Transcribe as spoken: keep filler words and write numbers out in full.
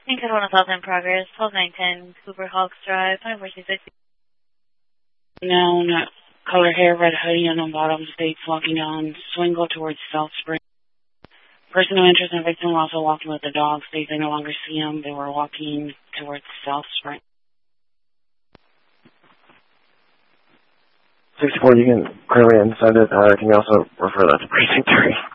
Think of one assault in progress, twelve nine ten, Cooper Hawks Drive, five four two six. Known, color hair, red hoodie, unknown bottom, states walking down Swingle towards South Spring. Person of interest and victim were also walking with the dog. States they no longer see him. They were walking towards South Spring. sixty-four, you can clearly inside it. Uh, can you also refer that to precinct three?